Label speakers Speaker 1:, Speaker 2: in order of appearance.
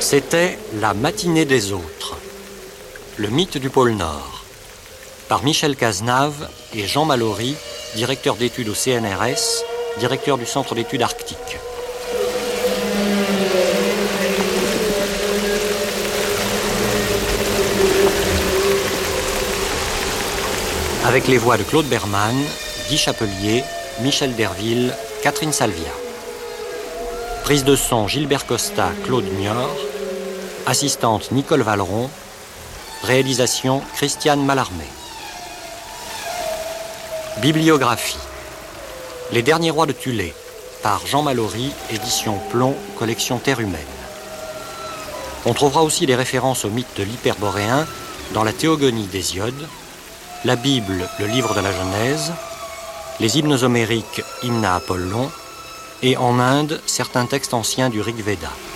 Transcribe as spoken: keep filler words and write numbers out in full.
Speaker 1: C'était La matinée des autres, le mythe du pôle Nord, par Michel Cazenave et Jean Mallory, directeur d'études au C N R S, directeur du Centre d'études arctiques. Avec les voix de Claude Berman, Guy Chapelier, Michel Derville, Catherine Salvia. Prise de son Gilbert Costa, Claude Niort. Assistante Nicole Valeron. Réalisation Christiane Mallarmé. Bibliographie. Les derniers rois de Thulé, par Jean Mallory, édition Plomb, collection Terre humaine. On trouvera aussi des références au mythe de l'Hyperboréen dans la Théogonie d'Hésiode, la Bible, le livre de la Genèse, les hymnes homériques, hymnes à Apollon, et en Inde, certains textes anciens du Rig Veda.